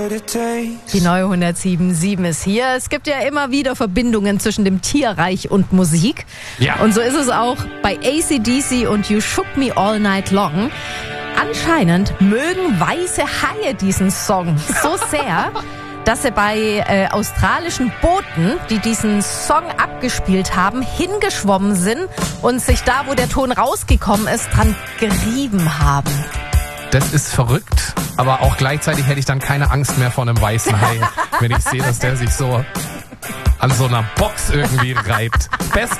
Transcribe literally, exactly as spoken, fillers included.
Die neue hundertsieben Komma sieben ist hier. Es gibt ja immer wieder Verbindungen zwischen dem Tierreich und Musik. Ja. Und so ist es auch bei A C D C und You Shook Me All Night Long. Anscheinend mögen weiße Haie diesen Song so sehr, dass sie bei äh, australischen Booten, die diesen Song abgespielt haben, hingeschwommen sind und sich da, wo der Ton rausgekommen ist, dran gerieben haben. Das ist verrückt, aber auch gleichzeitig hätte ich dann keine Angst mehr vor einem weißen Hai, wenn ich sehe, dass der sich so an so einer Box irgendwie reibt. Best